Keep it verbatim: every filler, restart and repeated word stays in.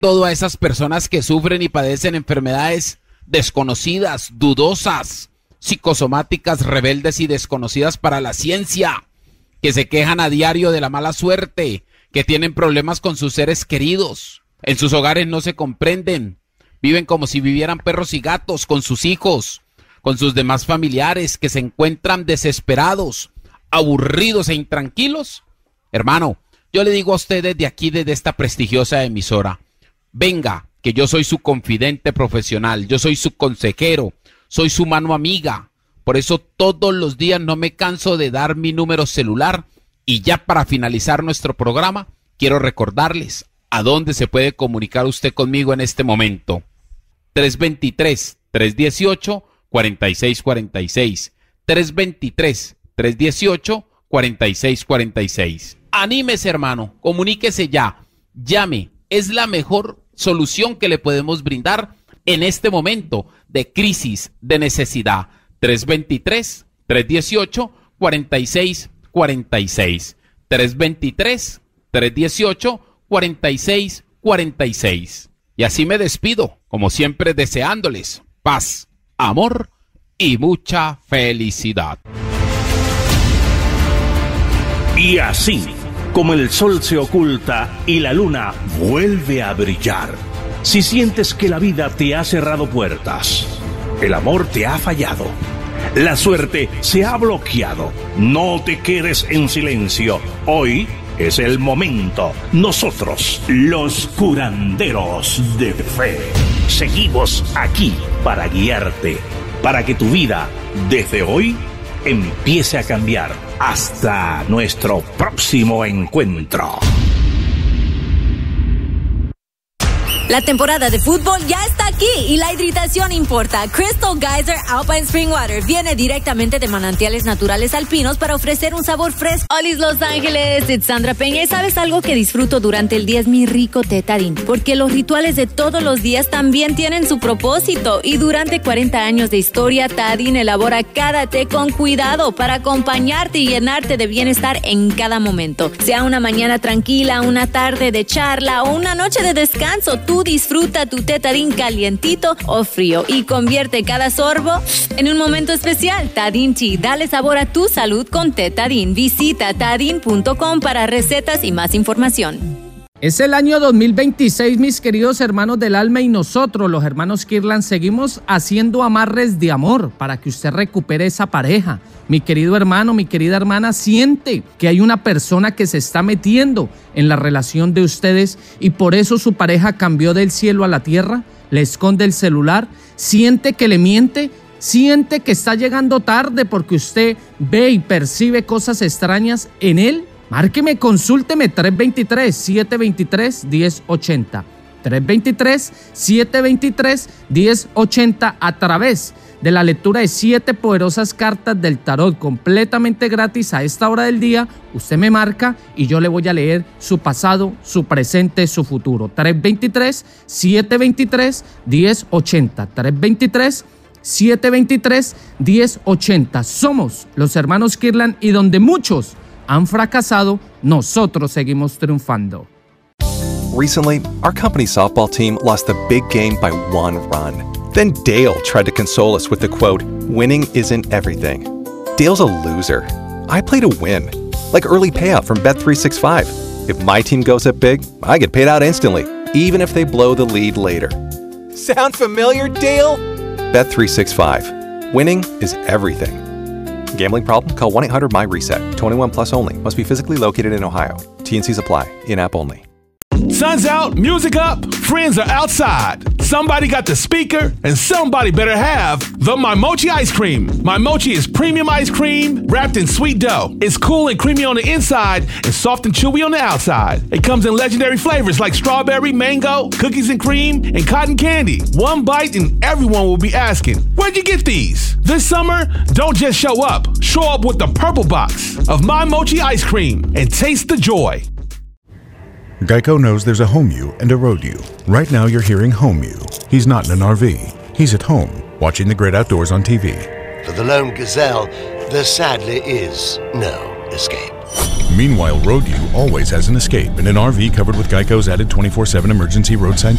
todo a esas personas que sufren y padecen enfermedades desconocidas, dudosas, psicosomáticas, rebeldes y desconocidas para la ciencia, que se quejan a diario de la mala suerte, que tienen problemas con sus seres queridos, en sus hogares no se comprenden, viven como si vivieran perros y gatos con sus hijos, con sus demás familiares, que se encuentran desesperados, aburridos e intranquilos. Hermano, yo le digo a usted desde aquí, desde esta prestigiosa emisora, venga, que yo soy su confidente profesional, yo soy su consejero, soy su mano amiga. Por eso todos los días no me canso de dar mi número celular. Y ya para finalizar nuestro programa, quiero recordarles a dónde se puede comunicar usted conmigo en este momento. tres dos tres, tres uno ocho, cuatro seis cuatro seis. tres dos tres, tres uno ocho, cuatro seis cuatro seis. Anímese, hermano, comuníquese ya. Llame, es la mejor solución que le podemos brindar en este momento de crisis, de necesidad. tres dos tres, tres uno ocho, cuatro seis cuatro seis. tres dos tres, tres uno ocho, cuatro seis cuatro seis. Y así me despido, como siempre deseándoles paz, amor y mucha felicidad. Y así, como el sol se oculta y la luna vuelve a brillar, si sientes que la vida te ha cerrado puertas, el amor te ha fallado, la suerte se ha bloqueado, no te quedes en silencio. Hoy es el momento. Nosotros, los curanderos de fe, seguimos aquí para guiarte, para que tu vida, desde hoy, empiece a cambiar. Hasta nuestro próximo encuentro. La temporada de fútbol ya está aquí y la hidratación importa. Crystal Geyser Alpine Spring Water viene directamente de manantiales naturales alpinos para ofrecer un sabor fresco. Hola Los Ángeles, it's Sandra Peña y ¿sabes algo que disfruto durante el día? Es mi rico té Tadín, porque los rituales de todos los días también tienen su propósito y durante cuarenta años de historia, Tadín elabora cada té con cuidado para acompañarte y llenarte de bienestar en cada momento. Sea una mañana tranquila, una tarde de charla o una noche de descanso, tú disfruta tu té Tadín calientito o frío y convierte cada sorbo en un momento especial. Tadín Tea, dale sabor a tu salud con té Tadín. Visita tadin punto com para recetas y más información. Es el año dos mil veintiséis, mis queridos hermanos del alma, y nosotros, los hermanos Kirlan, seguimos haciendo amarres de amor para que usted recupere esa pareja. Mi querido hermano, mi querida hermana, siente que hay una persona que se está metiendo en la relación de ustedes y por eso su pareja cambió del cielo a la tierra, le esconde el celular, siente que le miente, siente que está llegando tarde porque usted ve y percibe cosas extrañas en él. Márqueme, consúlteme, tres dos tres, siete dos tres, uno cero ocho cero. tres dos tres, siete dos tres, uno cero ocho cero a través de la lectura de siete poderosas cartas del tarot completamente gratis a esta hora del día. Usted me marca y yo le voy a leer su pasado, su presente, su futuro. tres dos tres, siete dos tres, uno cero ocho cero. tres dos tres, siete dos tres, uno cero ocho cero. Somos los hermanos Kirlan y donde muchos han fracasado, nosotros seguimos triunfando. Recently, our company's softball team lost the big game by one run. Then Dale tried to console us with the quote, "Winning isn't everything." Dale's a loser. I play to win. Like early payout from Bet three sixty-five. If my team goes up big, I get paid out instantly, even if they blow the lead later. Sound familiar, Dale? Bet three sixty-five. Winning is everything. Gambling problem? Call one eight hundred my reset. twenty-one plus only. Must be physically located in Ohio. T and C's apply. In-app only. Sun's out, music up, friends are outside. Somebody got the speaker, and somebody better have the My Mochi ice cream. My Mochi is premium ice cream wrapped in sweet dough. It's cool and creamy on the inside and soft and chewy on the outside. It comes in legendary flavors like strawberry, mango, cookies and cream, and cotton candy. One bite and everyone will be asking, where'd you get these? This summer, don't just show up. Show up with the purple box of My Mochi ice cream and taste the joy. Geico knows there's a home you and a road you. Right now you're hearing home you. He's not in an R V. He's at home, watching the great outdoors on T V. For the lone gazelle, there sadly is no escape. Meanwhile, Road U always has an escape in an R V covered with Geico's added twenty-four seven emergency roadside